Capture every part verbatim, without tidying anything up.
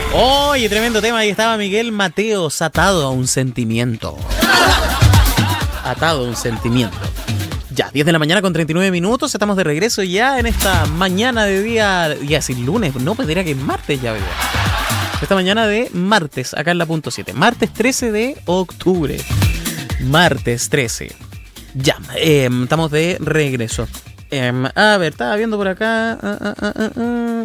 Oye, tremendo tema. Ahí estaba Miguel Mateos, atado a un sentimiento. Atado a un sentimiento. Ya, diez de la mañana con treinta y nueve minutos. Estamos de regreso ya en esta mañana de día... Ya, sin lunes. No, pues diría que es martes ya, bebé. Esta mañana de martes, acá en la punto siete. Martes trece de octubre. Martes trece. Ya, eh, estamos de regreso. Eh, a ver, estaba viendo por acá... Uh, uh, uh, uh.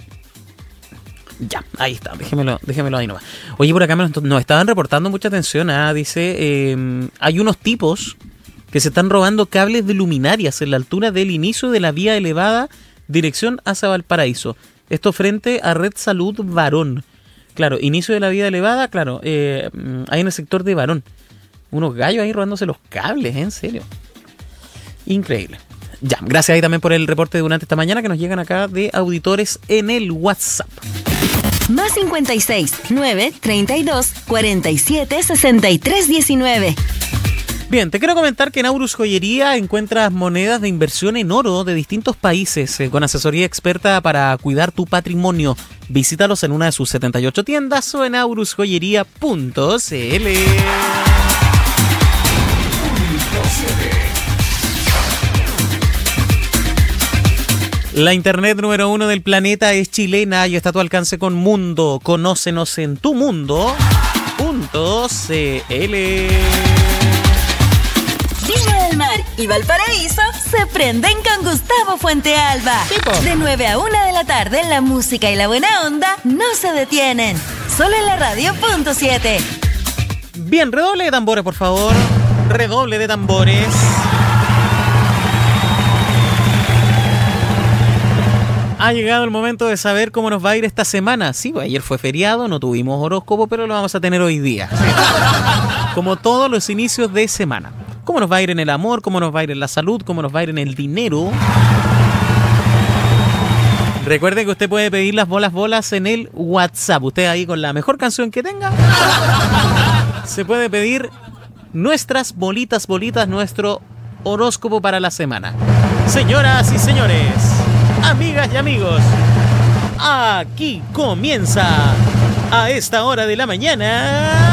Ya, ahí está, déjemelo, déjemelo ahí nomás. Oye, por acá nos, nos estaban reportando mucha atención. ¿eh? Dice, eh, hay unos tipos que se están robando cables de luminarias en la altura del inicio de la vía elevada dirección hacia Valparaíso. Esto frente a Red Salud Varón. Claro, inicio de la vía elevada, claro, eh, hay en el sector de Varón. Unos gallos ahí robándose los cables, ¿eh? En serio. Increíble. Ya, gracias ahí también por el reporte durante esta mañana que nos llegan acá de auditores en el WhatsApp. Más cincuenta y seis, nueve, treinta y dos, cuarenta y siete, sesenta y tres, diecinueve. Bien, te quiero comentar que en Aurus Joyería encuentras monedas de inversión en oro de distintos países eh, con asesoría experta para cuidar tu patrimonio. Visítalos en una de sus setenta y ocho tiendas o en aurus joyería punto c l. La internet número uno del planeta es chilena y está a tu alcance con Mundo. Conócenos en tu mundo punto c l. Viña del Mar y Valparaíso se prenden con Gustavo Fuentealba. De nueve a una de la tarde, la música y la buena onda no se detienen. Solo en la radio punto siete. Bien, redoble de tambores, por favor. Redoble de tambores. Ha llegado el momento de saber cómo nos va a ir esta semana. Sí, pues ayer fue feriado, no tuvimos horóscopo, pero lo vamos a tener hoy día. Como todos los inicios de semana. ¿Cómo nos va a ir en el amor? ¿Cómo nos va a ir en la salud? ¿Cómo nos va a ir en el dinero? Recuerden que usted puede pedir las bolas bolas en el WhatsApp. Usted ahí con la mejor canción que tenga se puede pedir nuestras bolitas bolitas, nuestro horóscopo para la semana. Señoras y señores, amigas y amigos, aquí comienza a esta hora de la mañana